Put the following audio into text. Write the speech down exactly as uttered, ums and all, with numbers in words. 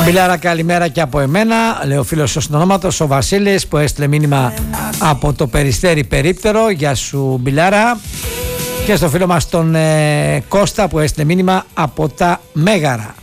Μπιλάρα, καλημέρα και από εμένα, λέει ο φίλος του ονόματος, ο Βασίλης, που έστειλε μήνυμα από το Περιστέρι Περίπτερο. Γεια σου Μπιλάρα. Και στο φίλο μας τον ε, Κώστα, που έστειλε μήνυμα από τα Μέγαρα.